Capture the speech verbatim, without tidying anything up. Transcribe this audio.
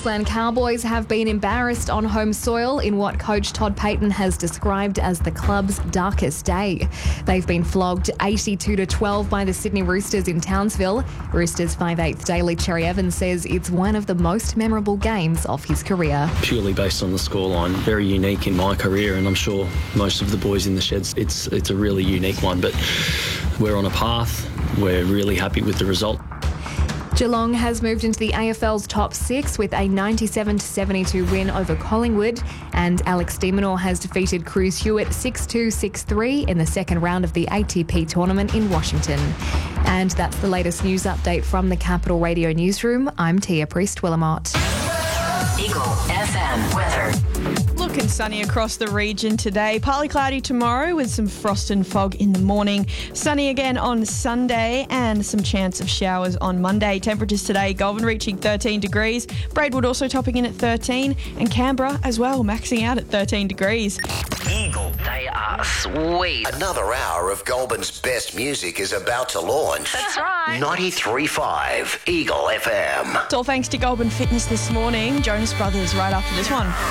Queensland Cowboys have been embarrassed on home soil in what coach Todd Payten has described as the club's darkest day. They've been flogged eighty-two to twelve by the Sydney Roosters in Townsville. Roosters five eighth Daily Cherry Evans says it's one of the most memorable games of his career. Purely based on the scoreline, very unique in my career, and I'm sure most of the boys in the sheds, it's it's a really unique one, but we're on a path. We're really happy with the result. Geelong has moved into the A F L's top six with a ninety-seven to seventy-two win over Collingwood, and Alex de Minaur has defeated Cruz Hewitt six two, six three in the second round of the A T P tournament in Washington. And that's the latest news update from the Capital Radio newsroom. I'm Tia Priest-Willamott. Eagle F M weather. Looking sunny across the region today. Partly cloudy tomorrow with some frost and fog in the morning. Sunny again on Sunday and some chance of showers on Monday. Temperatures today, Goulburn reaching thirteen degrees. Braidwood also topping in at thirteen. And Canberra as well, maxing out at thirteen degrees. Eagle, they are sweet. Another hour of Goulburn's best music is about to launch. That's right. ninety-three point five Eagle F M. It's all thanks to Goulburn Fitness this morning. Jonas Brothers right after this one.